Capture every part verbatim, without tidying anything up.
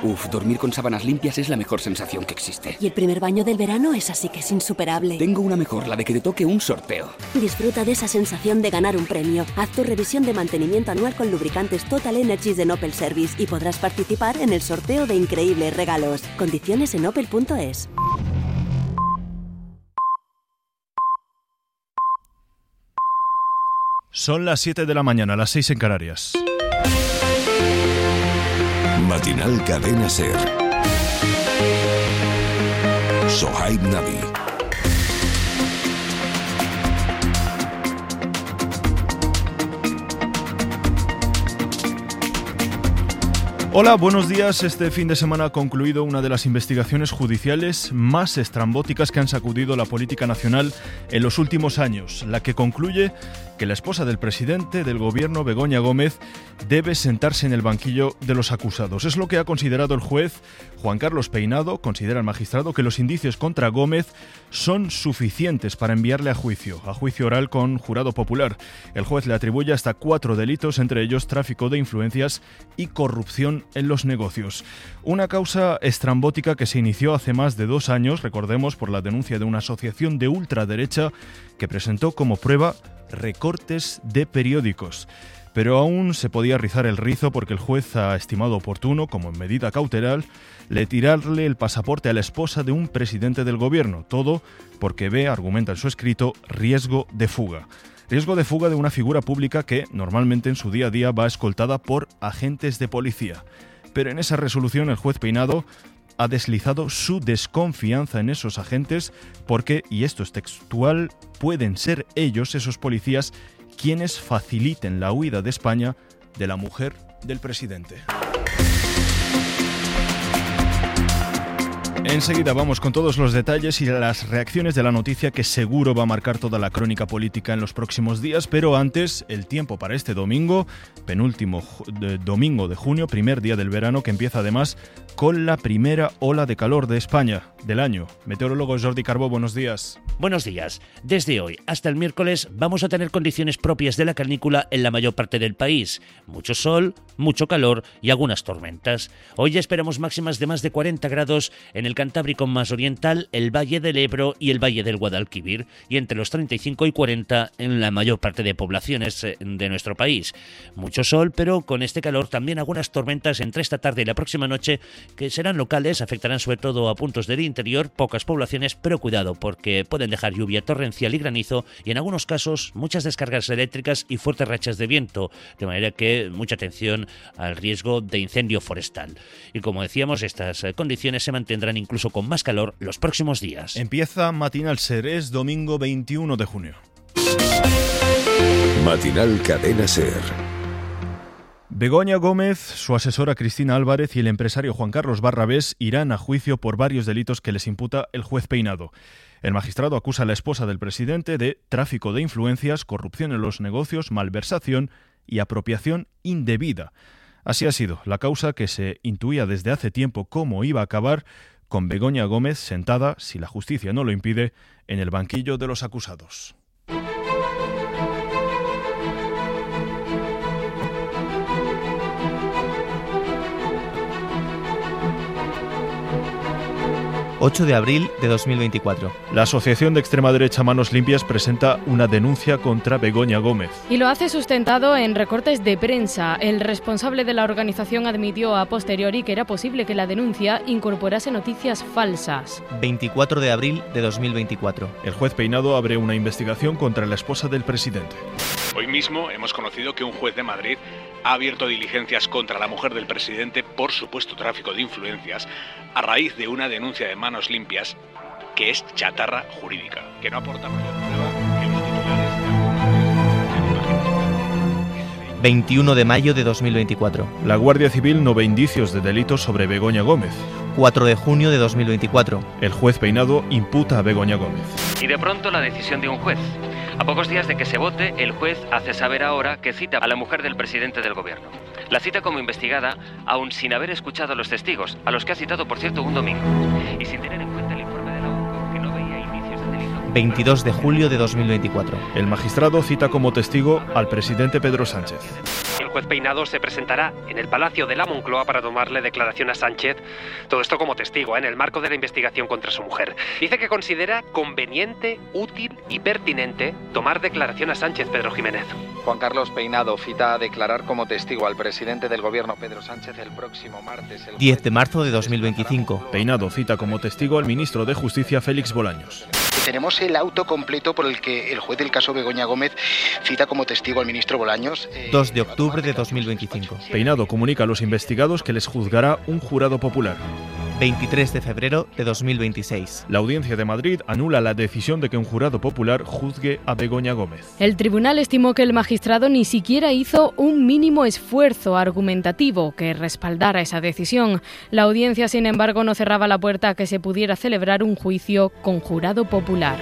Uf, dormir con sábanas limpias es la mejor sensación que existe. Y el primer baño del verano es así que es insuperable. Tengo una mejor, la de que te toque un sorteo. Disfruta de esa sensación de ganar un premio. Haz tu revisión de mantenimiento anual con lubricantes Total Energies de Opel Service y podrás participar en el sorteo de increíbles regalos. Condiciones en opel punto es. Son las siete de la mañana, las seis en Canarias. Matinal Cadena Ser. Sohaib Nabi. Hola, buenos días. Este fin de semana ha concluido una de las investigaciones judiciales más estrambóticas que han sacudido la política nacional en los últimos años, la que concluye que la esposa del presidente del gobierno, Begoña Gómez, debe sentarse en el banquillo de los acusados. Es lo que ha considerado el juez Juan Carlos Peinado. Considera el magistrado que los indicios contra Gómez son suficientes para enviarle a juicio, a juicio oral con jurado popular. El juez le atribuye hasta cuatro delitos, entre ellos tráfico de influencias y corrupción en los negocios. Una causa estrambótica que se inició hace más de dos años, recordemos, por la denuncia de una asociación de ultraderecha que presentó como prueba recortes de periódicos. Pero aún se podía rizar el rizo porque el juez ha estimado oportuno, como en medida cautelar, le tirarle el pasaporte a la esposa de un presidente del gobierno. Todo porque ve, argumenta en su escrito, riesgo de fuga. Riesgo de fuga de una figura pública que normalmente en su día a día va escoltada por agentes de policía. Pero en esa resolución el juez Peinado ha deslizado su desconfianza en esos agentes porque, y esto es textual, pueden ser ellos, esos policías, quienes faciliten la huida de España de la mujer del presidente. Enseguida vamos con todos los detalles y las reacciones de la noticia que seguro va a marcar toda la crónica política en los próximos días, pero antes el tiempo para este domingo, penúltimo de, domingo de junio, primer día del verano, que empieza además con la primera ola de calor de España del año. Meteorólogo Jordi Carbó, buenos días. Buenos días. Desde hoy hasta el miércoles vamos a tener condiciones propias de la canícula en la mayor parte del país. Mucho sol, mucho calor y algunas tormentas. Hoy ya esperamos máximas de más de cuarenta grados en el Cantábrico más oriental, el Valle del Ebro y el Valle del Guadalquivir, y entre los treinta y cinco y cuarenta en la mayor parte de poblaciones de nuestro país. Mucho sol, pero con este calor también algunas tormentas entre esta tarde y la próxima noche que serán locales, afectarán sobre todo a puntos del interior, pocas poblaciones, pero cuidado porque pueden dejar lluvia torrencial y granizo y en algunos casos muchas descargas eléctricas y fuertes rachas de viento, de manera que mucha atención al riesgo de incendio forestal. Y como decíamos, estas condiciones se mantendrán incluso con más calor los próximos días. Empieza Matinal Ser, es domingo veintiuno de junio. Matinal Cadena Ser. Begoña Gómez, su asesora Cristina Álvarez y el empresario Juan Carlos Barrabés irán a juicio por varios delitos que les imputa el juez Peinado. El magistrado acusa a la esposa del presidente de tráfico de influencias, corrupción en los negocios, malversación y apropiación indebida. Así ha sido la causa que se intuía desde hace tiempo cómo iba a acabar, con Begoña Gómez sentada, si la justicia no lo impide, en el banquillo de los acusados. ocho de abril de dos mil veinticuatro. La asociación de extrema derecha Manos Limpias presenta una denuncia contra Begoña Gómez. Y lo hace sustentado en recortes de prensa. El responsable de la organización admitió a posteriori que era posible que la denuncia incorporase noticias falsas. veinticuatro de abril de dos mil veinticuatro. El juez Peinado abre una investigación contra la esposa del presidente. Hoy mismo hemos conocido que un juez de Madrid ha abierto diligencias contra la mujer del presidente por supuesto tráfico de influencias a raíz de una denuncia de Manos Limpias que es chatarra jurídica, que no aporta mayor prueba que los titulares de... veintiuno de mayo de dos mil veinticuatro. La Guardia Civil no ve indicios de delitos sobre Begoña Gómez. cuatro de junio de dos mil veinticuatro. El juez Peinado imputa a Begoña Gómez. Y de pronto la decisión de un juez. A pocos días de que se vote, el juez hace saber ahora que cita a la mujer del presidente del gobierno. La cita como investigada, aún sin haber escuchado a los testigos, a los que ha citado, por cierto, un domingo. Y sin tener en cuenta el informe de la U C O, que no veía indicios de delito. veintidós de julio de dos mil veinticuatro. El magistrado cita como testigo al presidente Pedro Sánchez. El juez Peinado se presentará en el Palacio de la Moncloa para tomarle declaración a Sánchez, todo esto como testigo, ¿eh? en el marco de la investigación contra su mujer. Dice que considera conveniente, útil y pertinente tomar declaración a Sánchez, Pedro Jiménez. Juan Carlos Peinado cita a declarar como testigo al presidente del gobierno, Pedro Sánchez, el próximo martes. El diez de marzo de dos mil veinticinco. Peinado cita como testigo al ministro de Justicia, Félix Bolaños. Tenemos el auto completo por el que el juez del caso Begoña Gómez cita como testigo al ministro Bolaños. Eh, dos de octubre de dos mil veinticinco. Peinado comunica a los investigados que les juzgará un jurado popular. veintitrés de febrero de dos mil veintiséis. La Audiencia de Madrid anula la decisión de que un jurado popular juzgue a Begoña Gómez. El tribunal estimó que el magistrado ni siquiera hizo un mínimo esfuerzo argumentativo que respaldara esa decisión. La audiencia, sin embargo, no cerraba la puerta a que se pudiera celebrar un juicio con jurado popular.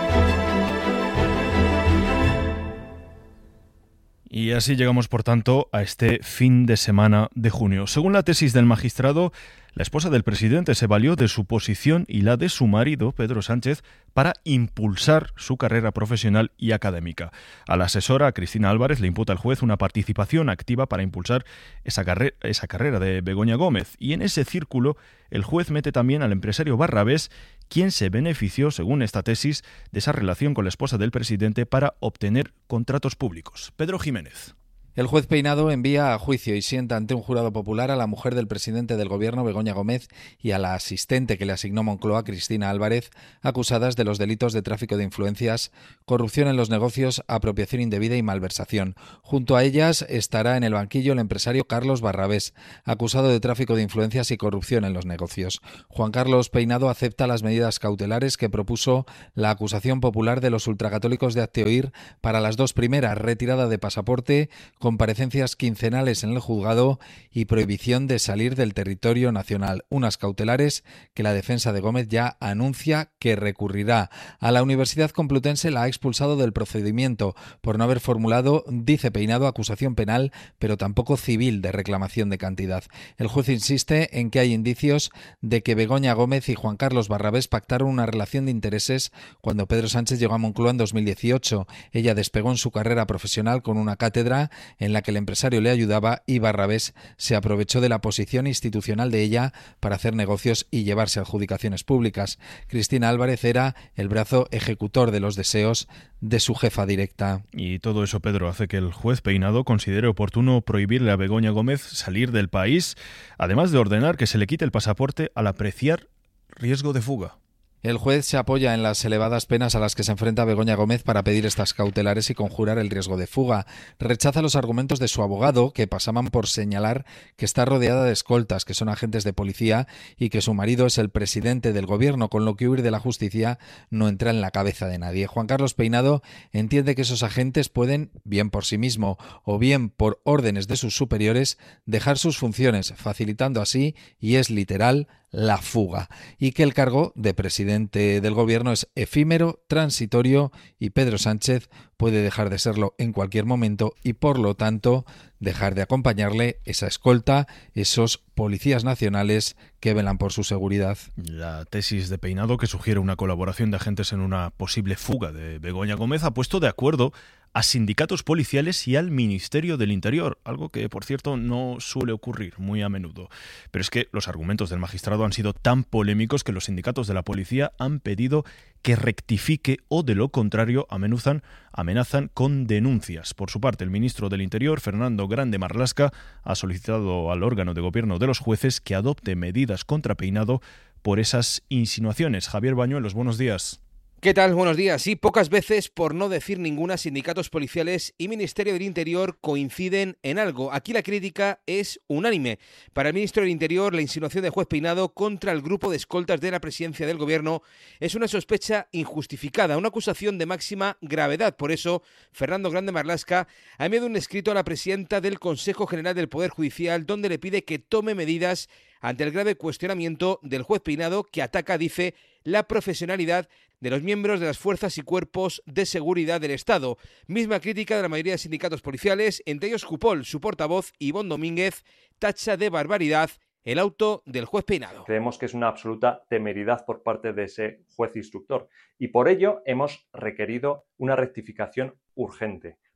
Y así llegamos, por tanto, a este fin de semana de junio. Según la tesis del magistrado, la esposa del presidente se valió de su posición y la de su marido, Pedro Sánchez, para impulsar su carrera profesional y académica. A la asesora, Cristina Álvarez, le imputa al juez una participación activa para impulsar esa, carre- esa carrera de Begoña Gómez. Y en ese círculo, el juez mete también al empresario Barrabés, quien se benefició, según esta tesis, de esa relación con la esposa del presidente para obtener contratos públicos. Pedro Jiménez. El juez Peinado envía a juicio y sienta ante un jurado popular a la mujer del presidente del gobierno, Begoña Gómez, y a la asistente que le asignó Moncloa, Cristina Álvarez, acusadas de los delitos de tráfico de influencias, corrupción en los negocios, apropiación indebida y malversación. Junto a ellas estará en el banquillo el empresario Carlos Barrabés, acusado de tráfico de influencias y corrupción en los negocios. Juan Carlos Peinado acepta las medidas cautelares que propuso la acusación popular de los ultracatólicos de Hazte-Oír para las dos primeras: retirada de pasaporte, comparecencias quincenales en el juzgado y prohibición de salir del territorio nacional. Unas cautelares que la defensa de Gómez ya anuncia que recurrirá. A la Universidad Complutense la ha expulsado del procedimiento por no haber formulado, dice Peinado, acusación penal, pero tampoco civil de reclamación de cantidad. El juez insiste en que hay indicios de que Begoña Gómez y Juan Carlos Barrabés pactaron una relación de intereses cuando Pedro Sánchez llegó a Moncloa en dos mil dieciocho. Ella despegó en su carrera profesional con una cátedra en la que el empresario le ayudaba y Barrabés se aprovechó de la posición institucional de ella para hacer negocios y llevarse adjudicaciones públicas. Cristina Álvarez era el brazo ejecutor de los deseos de su jefa directa. Y todo eso, Pedro, hace que el juez Peinado considere oportuno prohibirle a Begoña Gómez salir del país, además de ordenar que se le quite el pasaporte al apreciar riesgo de fuga. El juez se apoya en las elevadas penas a las que se enfrenta Begoña Gómez para pedir estas cautelares y conjurar el riesgo de fuga. Rechaza los argumentos de su abogado, que pasaban por señalar que está rodeada de escoltas, que son agentes de policía, y que su marido es el presidente del gobierno, con lo que huir de la justicia no entra en la cabeza de nadie. Juan Carlos Peinado entiende que esos agentes pueden, bien por sí mismo o bien por órdenes de sus superiores, dejar sus funciones, facilitando así, y es literal, la fuga, y que el cargo de presidente del gobierno es efímero, transitorio, y Pedro Sánchez puede dejar de serlo en cualquier momento y, por lo tanto, dejar de acompañarle esa escolta, esos policías nacionales que velan por su seguridad. La tesis de Peinado, que sugiere una colaboración de agentes en una posible fuga de Begoña Gómez, ha puesto de acuerdo a sindicatos policiales y al Ministerio del Interior, algo que, por cierto, no suele ocurrir muy a menudo. Pero es que los argumentos del magistrado han sido tan polémicos que los sindicatos de la policía han pedido que rectifique o, de lo contrario, amenazan, amenazan con denuncias. Por su parte, el ministro del Interior, Fernando Grande Marlaska, ha solicitado al órgano de gobierno de los jueces que adopte medidas contra Peinado por esas insinuaciones. Javier Bañuelos, buenos días. ¿Qué tal? Buenos días. Sí, pocas veces, por no decir ninguna, sindicatos policiales y Ministerio del Interior coinciden en algo. Aquí la crítica es unánime. Para el ministro del Interior, la insinuación del juez Peinado contra el grupo de escoltas de la presidencia del gobierno es una sospecha injustificada, una acusación de máxima gravedad. Por eso, Fernando Grande Marlaska ha enviado un escrito a la presidenta del Consejo General del Poder Judicial donde le pide que tome medidas ante el grave cuestionamiento del juez Peinado, que ataca, dice, la profesionalidad de los miembros de las fuerzas y cuerpos de seguridad del Estado. Misma crítica de la mayoría de sindicatos policiales, entre ellos Cupol. Su portavoz, Ivonne Domínguez, tacha de barbaridad el auto del juez Peinado. Creemos que es una absoluta temeridad por parte de ese juez instructor y por ello hemos requerido una rectificación urgente,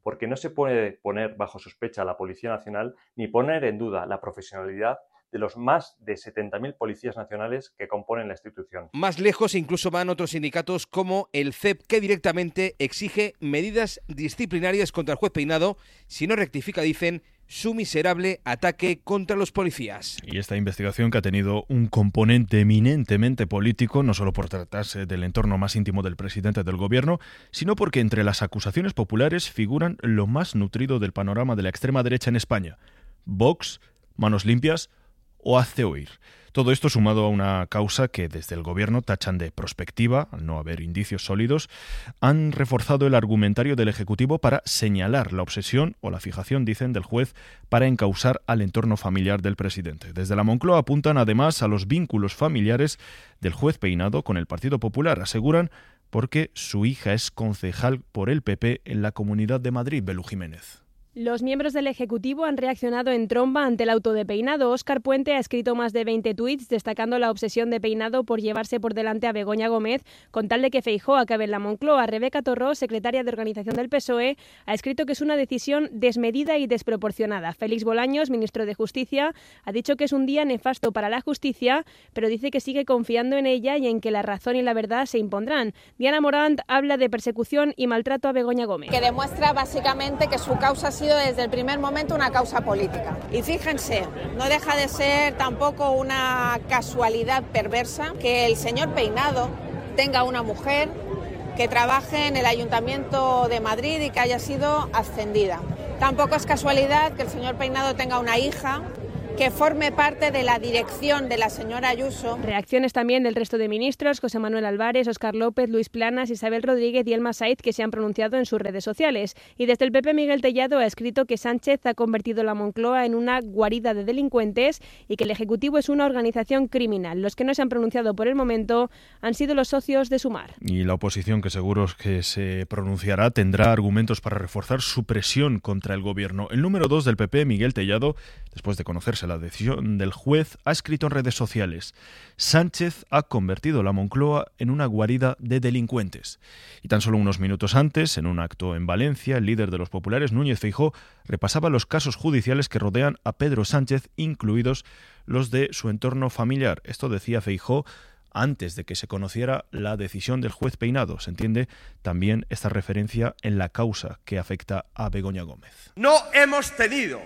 porque no se puede poner bajo sospecha a la Policía Nacional ni poner en duda la profesionalidad de los más de setenta mil policías nacionales que componen la institución. Más lejos incluso van otros sindicatos como el C E P, que directamente exige medidas disciplinarias contra el juez Peinado si no rectifica, dicen, su miserable ataque contra los policías. Y esta investigación, que ha tenido un componente eminentemente político, no solo por tratarse del entorno más íntimo del presidente del gobierno, sino porque entre las acusaciones populares figuran lo más nutrido del panorama de la extrema derecha en España: Vox, Manos Limpias o Hazte Oír. Todo esto sumado a una causa que desde el gobierno tachan de prospectiva, al no haber indicios sólidos, han reforzado el argumentario del Ejecutivo para señalar la obsesión o la fijación, dicen, del juez para encausar al entorno familiar del presidente. Desde la Moncloa apuntan además a los vínculos familiares del juez Peinado con el Partido Popular. Aseguran porque su hija es concejal por el P P en la Comunidad de Madrid. Belú Jiménez. Los miembros del Ejecutivo han reaccionado en tromba ante el auto de Peinado. Óscar Puente ha escrito más de veinte tuits destacando la obsesión de Peinado por llevarse por delante a Begoña Gómez con tal de que Feijóo acabe en la Moncloa. Rebeca Torró, secretaria de Organización del P S O E, ha escrito que es una decisión desmedida y desproporcionada. Félix Bolaños, ministro de Justicia, ha dicho que es un día nefasto para la justicia, pero dice que sigue confiando en ella y en que la razón y la verdad se impondrán. Diana Morant habla de persecución y maltrato a Begoña Gómez. Que demuestra básicamente que su causa ha sido desde el primer momento una causa política. Y fíjense, no deja de ser tampoco una casualidad perversa que el señor Peinado tenga una mujer que trabaje en el Ayuntamiento de Madrid y que haya sido ascendida. Tampoco es casualidad que el señor Peinado tenga una hija que forme parte de la dirección de la señora Ayuso. Reacciones también del resto de ministros: José Manuel Álvarez, Óscar López, Luis Planas, Isabel Rodríguez y Elma Said, que se han pronunciado en sus redes sociales. Y desde el P P, Miguel Tellado ha escrito que Sánchez ha convertido la Moncloa en una guarida de delincuentes y que el Ejecutivo es una organización criminal. Los que no se han pronunciado por el momento han sido los socios de Sumar. Y la oposición, que seguro que se pronunciará, tendrá argumentos para reforzar su presión contra el gobierno. El número dos del P P, Miguel Tellado, después de conocerse la decisión del juez, ha escrito en redes sociales: Sánchez ha convertido la Moncloa en una guarida de delincuentes. Y tan solo unos minutos antes, en un acto en Valencia, el líder de los populares, Núñez Feijóo, repasaba los casos judiciales que rodean a Pedro Sánchez, incluidos los de su entorno familiar. Esto decía Feijóo antes de que se conociera la decisión del juez Peinado. Se entiende también esta referencia en la causa que afecta a Begoña Gómez. No hemos tenido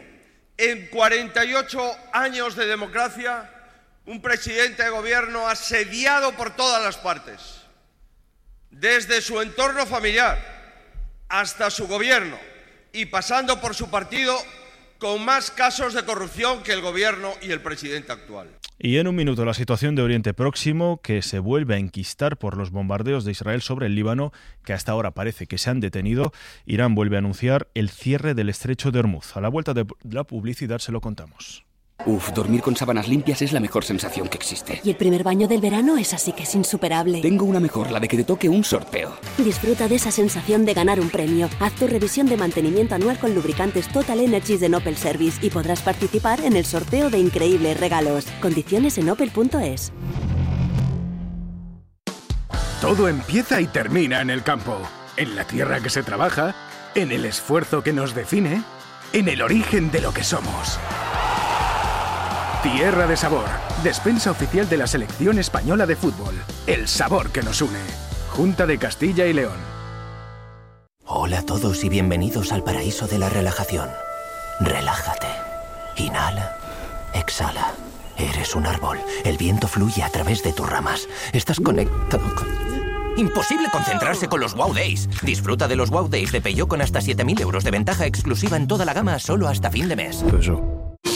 en cuarenta y ocho años de democracia un presidente de gobierno asediado por todas las partes, desde su entorno familiar hasta su gobierno y pasando por su partido, con más casos de corrupción que el gobierno y el presidente actual. Y en un minuto, la situación de Oriente Próximo, que se vuelve a enquistar por los bombardeos de Israel sobre el Líbano, que hasta ahora parece que se han detenido. Irán vuelve a anunciar el cierre del estrecho de Hormuz. A la vuelta de la publicidad se lo contamos. Uf, dormir con sábanas limpias es la mejor sensación que existe. Y el primer baño del verano es así que es insuperable. Tengo una mejor, la de que te toque un sorteo. Disfruta de esa sensación de ganar un premio. Haz tu revisión de mantenimiento anual con lubricantes Total Energies de Opel Service y podrás participar en el sorteo de increíbles regalos. Condiciones en opel punto es. Todo empieza y termina en el campo, en la tierra que se trabaja, en el esfuerzo que nos define, en el origen de lo que somos. Tierra de Sabor, despensa oficial de la selección española de fútbol. El sabor que nos une. Junta de Castilla y León. Hola a todos y bienvenidos al paraíso de la relajación. Relájate. Inhala. Exhala. Eres un árbol. El viento fluye a través de tus ramas. Estás conectado con... Imposible concentrarse con los Wow Days. Disfruta de los Wow Days de Peugeot con hasta siete mil euros de ventaja exclusiva en toda la gama solo hasta fin de mes. Eso.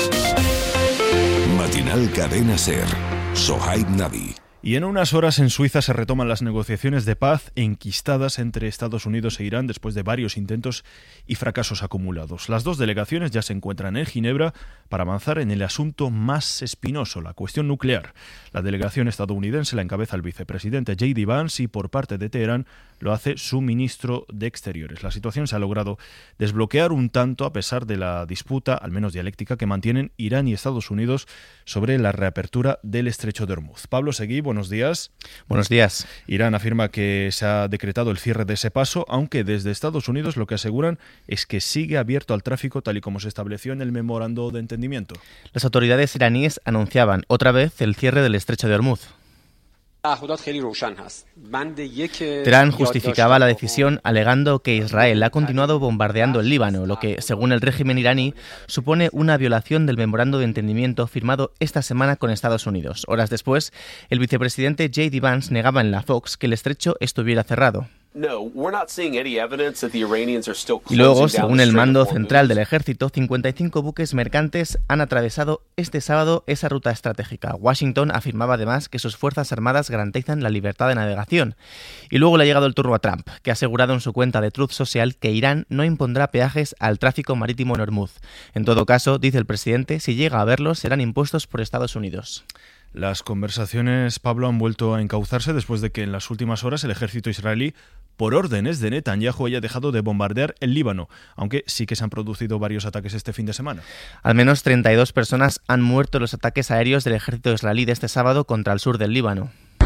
Matinal Cadena Ser. Sohaib Navi. Y en unas horas en Suiza se retoman las negociaciones de paz enquistadas entre Estados Unidos e Irán después de varios intentos y fracasos acumulados. Las dos delegaciones ya se encuentran en Ginebra para avanzar en el asunto más espinoso, la cuestión nuclear. La delegación estadounidense la encabeza el vicepresidente J D Vance y por parte de Teherán lo hace su ministro de Exteriores. La situación se ha logrado desbloquear un tanto a pesar de la disputa, al menos dialéctica, que mantienen Irán y Estados Unidos sobre la reapertura del estrecho de Hormuz. Pablo Seguí, buenos días. Buenos días. Irán afirma que se ha decretado el cierre de ese paso, aunque desde Estados Unidos lo que aseguran es que sigue abierto al tráfico tal y como se estableció en el memorando de entendimiento. Las autoridades iraníes anunciaban otra vez el cierre del estrecho de Hormuz. Teherán justificaba la decisión alegando que Israel ha continuado bombardeando el Líbano, lo que, según el régimen iraní, supone una violación del memorando de entendimiento firmado esta semana con Estados Unidos. Horas después, el vicepresidente J D Vance negaba en la Fox que el estrecho estuviera cerrado. Y luego, según el mando central del ejército, cincuenta y cinco buques mercantes han atravesado este sábado esa ruta estratégica. Washington afirmaba además que sus fuerzas armadas garantizan la libertad de navegación. Y luego le ha llegado el turno a Trump, que ha asegurado en su cuenta de Truth Social que Irán no impondrá peajes al tráfico marítimo en Hormuz. En todo caso, dice el presidente, si llega a haberlos serán impuestos por Estados Unidos. Las conversaciones, Pablo, han vuelto a encauzarse después de que en las últimas horas el ejército israelí, por órdenes de Netanyahu, haya dejado de bombardear el Líbano, aunque sí que se han producido varios ataques este fin de semana. Al menos treinta y dos personas han muerto en los ataques aéreos del ejército israelí de este sábado contra el sur del Líbano.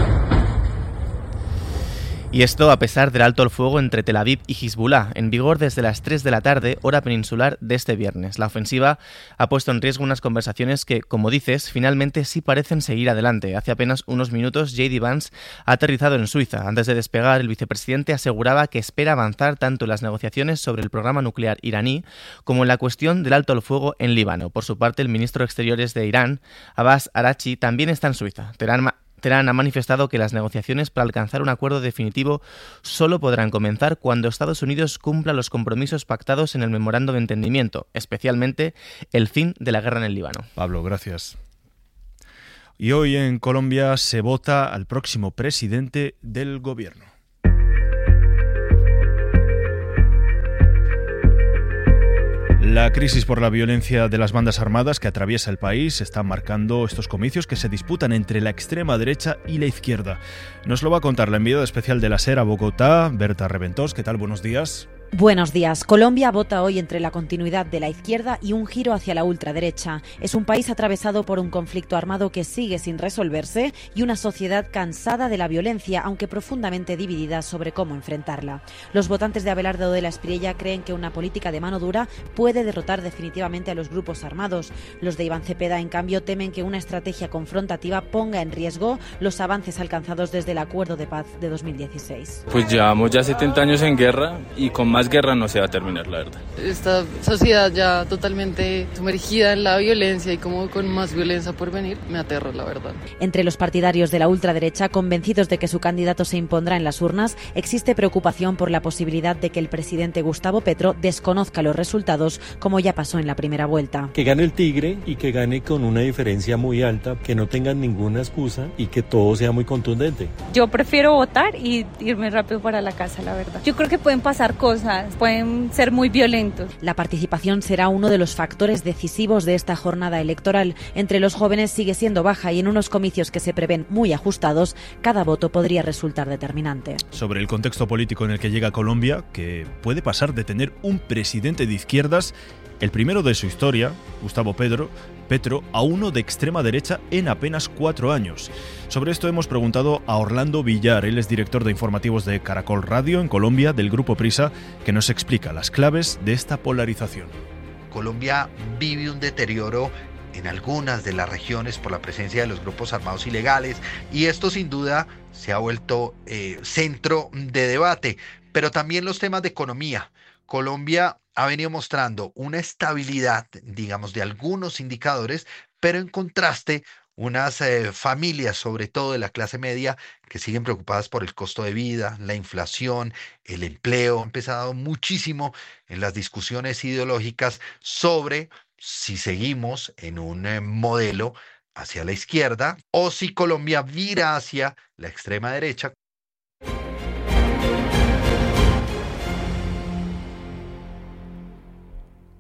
Y esto a pesar del alto al fuego entre Tel Aviv y Hezbollah, en vigor desde las tres de la tarde, hora peninsular de este viernes. La ofensiva ha puesto en riesgo unas conversaciones que, como dices, finalmente sí parecen seguir adelante. Hace apenas unos minutos, J D Vance ha aterrizado en Suiza. Antes de despegar, el vicepresidente aseguraba que espera avanzar tanto en las negociaciones sobre el programa nuclear iraní como en la cuestión del alto al fuego en Líbano. Por su parte, el ministro de Exteriores de Irán, Abbas Araghchi, también está en Suiza. Teherán Teherán ha manifestado que las negociaciones para alcanzar un acuerdo definitivo solo podrán comenzar cuando Estados Unidos cumpla los compromisos pactados en el memorando de entendimiento, especialmente el fin de la guerra en el Líbano. Pablo, gracias. Y hoy en Colombia se vota al próximo presidente del gobierno. La crisis por la violencia de las bandas armadas que atraviesa el país está marcando estos comicios que se disputan entre la extrema derecha y la izquierda. Nos lo va a contar la enviada especial de la SER a Bogotá, Berta Reventós. ¿Qué tal? Buenos días. Buenos días. Colombia vota hoy entre la continuidad de la izquierda y un giro hacia la ultraderecha. Es un país atravesado por un conflicto armado que sigue sin resolverse y una sociedad cansada de la violencia, aunque profundamente dividida sobre cómo enfrentarla. Los votantes de Abelardo de la Espriella creen que una política de mano dura puede derrotar definitivamente a los grupos armados. Los de Iván Cepeda, en cambio, temen que una estrategia confrontativa ponga en riesgo los avances alcanzados desde el Acuerdo de Paz de dos mil dieciséis. Pues llevamos ya setenta años en guerra y con más guerra no se va a terminar, la verdad. Esta sociedad ya totalmente sumergida en la violencia y como con más violencia por venir, me aterra, la verdad. Entre los partidarios de la ultraderecha, convencidos de que su candidato se impondrá en las urnas, existe preocupación por la posibilidad de que el presidente Gustavo Petro desconozca los resultados, como ya pasó en la primera vuelta. Que gane el Tigre y que gane con una diferencia muy alta, que no tengan ninguna excusa y que todo sea muy contundente. Yo prefiero votar y irme rápido para la casa, la verdad. Yo creo que pueden pasar cosas, pueden ser muy violentos. La participación será uno de los factores decisivos de esta jornada electoral. Entre los jóvenes sigue siendo baja y en unos comicios que se prevén muy ajustados, cada voto podría resultar determinante. Sobre el contexto político en el que llega Colombia, que puede pasar de tener un presidente de izquierdas, el primero de su historia, Gustavo Petro, Petro, a uno de extrema derecha en apenas cuatro años. Sobre esto hemos preguntado a Orlando Villar, él es director de informativos de Caracol Radio en Colombia, del Grupo Prisa, que nos explica las claves de esta polarización. Colombia vive un deterioro en algunas de las regiones por la presencia de los grupos armados ilegales y esto sin duda se ha vuelto eh, centro de debate, pero también los temas de economía. Colombia ha venido mostrando una estabilidad, digamos, de algunos indicadores, pero en contraste unas eh, familias, sobre todo de la clase media, que siguen preocupadas por el costo de vida, la inflación, el empleo. Ha empezado muchísimo en las discusiones ideológicas sobre si seguimos en un eh, modelo hacia la izquierda o si Colombia vira hacia la extrema derecha.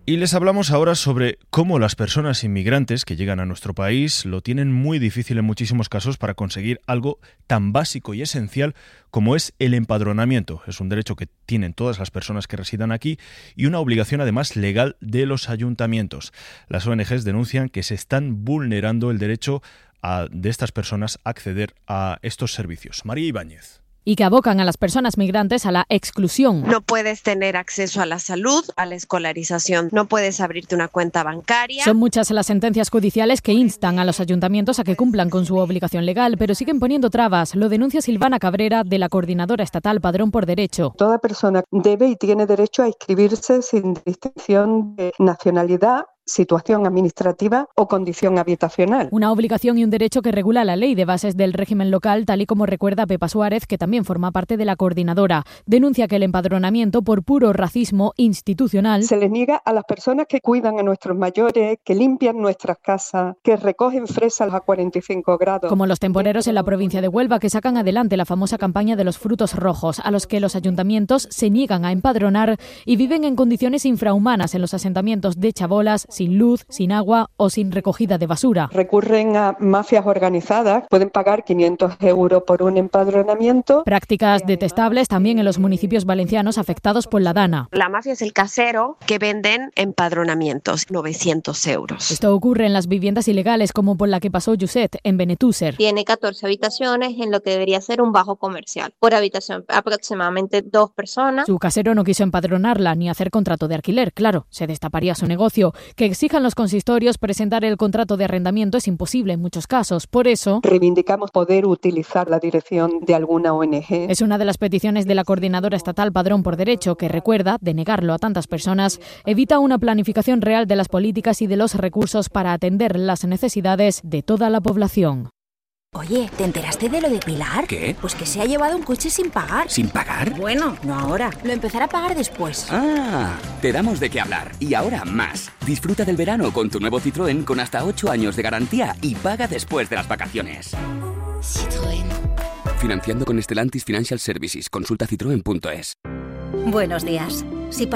Y les hablamos ahora sobre cómo las personas inmigrantes que llegan a nuestro país lo tienen muy difícil en muchísimos casos para conseguir algo tan básico y esencial como es el empadronamiento. Es un derecho que tienen todas las personas que residan aquí y una obligación además legal de los ayuntamientos. Las O N Ges denuncian que se están vulnerando el derecho a, de estas personas a acceder a estos servicios. María Ibáñez. Y que abocan a las personas migrantes a la exclusión. No puedes tener acceso a la salud, a la escolarización, no puedes abrirte una cuenta bancaria. Son muchas las sentencias judiciales que instan a los ayuntamientos a que cumplan con su obligación legal, pero siguen poniendo trabas. Lo denuncia Silvana Cabrera, de la Coordinadora Estatal Padrón por Derecho. Toda persona debe y tiene derecho a inscribirse sin distinción de nacionalidad, situación administrativa o condición habitacional. Una obligación y un derecho que regula la Ley de Bases del Régimen Local, tal y como recuerda Pepa Suárez, que también forma parte de la coordinadora. Denuncia que el empadronamiento, por puro racismo institucional, se les niega a las personas que cuidan a nuestros mayores, que limpian nuestras casas, que recogen fresas a cuarenta y cinco grados. Como los temporeros en la provincia de Huelva, que sacan adelante la famosa campaña de los frutos rojos, a los que los ayuntamientos se niegan a empadronar y viven en condiciones infrahumanas en los asentamientos de chabolas, sin luz, sin agua o sin recogida de basura. Recurren a mafias organizadas, pueden pagar quinientos euros por un empadronamiento. Prácticas detestables también en los municipios valencianos afectados por la DANA. La mafia es el casero que venden empadronamientos, novecientos euros. Esto ocurre en las viviendas ilegales, como por la que pasó Yuset, en Benetúser. Tiene catorce habitaciones en lo que debería ser un bajo comercial. Por habitación aproximadamente dos personas. Su casero no quiso empadronarla ni hacer contrato de alquiler. Claro, se destaparía su negocio. Que exijan los consistorios presentar el contrato de arrendamiento es imposible en muchos casos. Por eso, reivindicamos poder utilizar la dirección de alguna O N G. Es una de las peticiones de la Coordinadora Estatal Padrón por Derecho, que recuerda, de negarlo a tantas personas, evita una planificación real de las políticas y de los recursos para atender las necesidades de toda la población. Oye, ¿te enteraste de lo de Pilar? ¿Qué? Pues que se ha llevado un coche sin pagar. ¿Sin pagar? Bueno, no ahora. Lo empezará a pagar después. Ah, te damos de qué hablar. Y ahora más. Disfruta del verano con tu nuevo Citroën con hasta ocho años de garantía y paga después de las vacaciones. Citroën. Financiando con Stellantis Financial Services. Consulta citroen punto es. Buenos días. Si